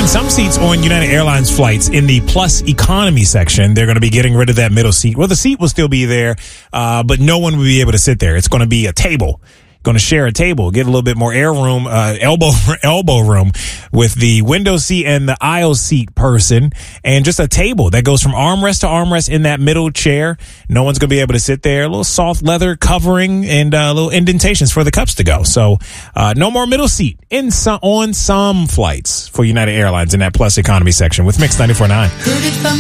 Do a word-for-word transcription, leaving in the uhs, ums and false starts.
in some seats on United Airlines flights in the Plus Economy section, they're going to be getting rid of that middle seat. Well, the seat will still be there, uh, but no one will be able to sit there. It's going to be a table. Going to share a table, get a little bit more air room, uh, elbow elbow room with the window seat and the aisle seat person, and just a table that goes from armrest to armrest in that middle chair. No one's going to be able to sit there. A little soft leather covering and uh, little indentations for the cups to go. So uh, no more middle seat in some, on some flights for United Airlines in that Plus Economy section with Mix ninety-four point nine.